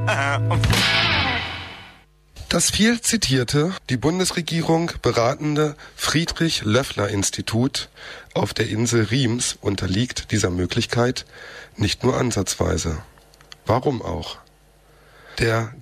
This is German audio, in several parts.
Das viel zitierte, die Bundesregierung beratende Friedrich-Löffler-Institut auf der Insel Riems unterliegt dieser Möglichkeit nicht nur ansatzweise. Warum auch? Der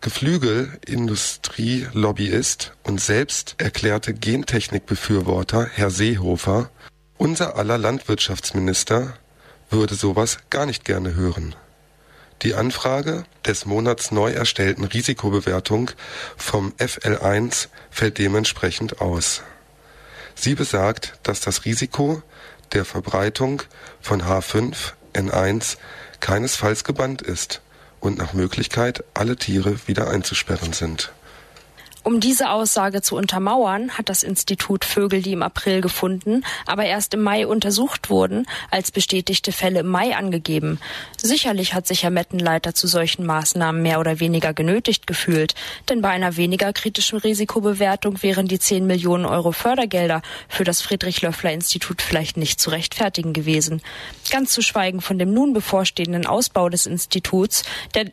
Geflügel-Industrie-Lobbyist und selbst erklärte Gentechnik-Befürworter Herr Seehofer, unser aller Landwirtschaftsminister, würde sowas gar nicht gerne hören. Die Anfrage des Monats neu erstellten Risikobewertung vom FL1 fällt dementsprechend aus. Sie besagt, dass das Risiko der Verbreitung von H5N1 keinesfalls gebannt ist und nach Möglichkeit alle Tiere wieder einzusperren sind. Um diese Aussage zu untermauern, hat das Institut Vögel, die im April gefunden, aber erst im Mai untersucht wurden, als bestätigte Fälle im Mai angegeben. Sicherlich hat sich Herr Mettenleiter zu solchen Maßnahmen mehr oder weniger genötigt gefühlt, denn bei einer weniger kritischen Risikobewertung wären die 10 Millionen Euro Fördergelder für das Friedrich-Löffler-Institut vielleicht nicht zu rechtfertigen gewesen. Ganz zu schweigen von dem nun bevorstehenden Ausbau des Instituts, der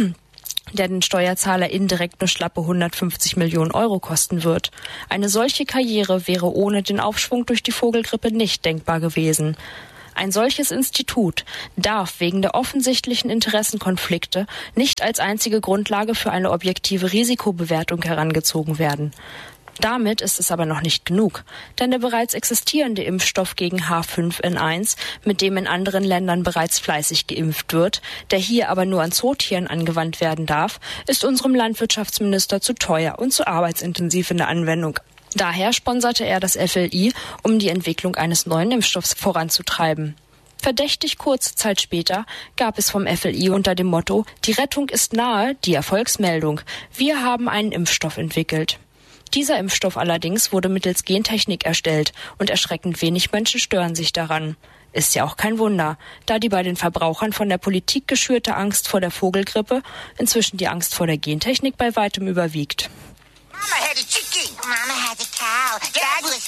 den Steuerzahler indirekt nur schlappe 150 Millionen Euro kosten wird. Eine solche Karriere wäre ohne den Aufschwung durch die Vogelgrippe nicht denkbar gewesen. Ein solches Institut darf wegen der offensichtlichen Interessenkonflikte nicht als einzige Grundlage für eine objektive Risikobewertung herangezogen werden. Damit ist es aber noch nicht genug, denn der bereits existierende Impfstoff gegen H5N1, mit dem in anderen Ländern bereits fleißig geimpft wird, der hier aber nur an Zootieren angewandt werden darf, ist unserem Landwirtschaftsminister zu teuer und zu arbeitsintensiv in der Anwendung. Daher sponserte er das FLI, um die Entwicklung eines neuen Impfstoffs voranzutreiben. Verdächtig kurze Zeit später gab es vom FLI unter dem Motto „Die Rettung ist nahe" die Erfolgsmeldung: Wir haben einen Impfstoff entwickelt. Dieser Impfstoff allerdings wurde mittels Gentechnik erstellt und erschreckend wenig Menschen stören sich daran. Ist ja auch kein Wunder, da die bei den Verbrauchern von der Politik geschürte Angst vor der Vogelgrippe inzwischen die Angst vor der Gentechnik bei weitem überwiegt. Mama had a chicken. Mama had a cow. Dad was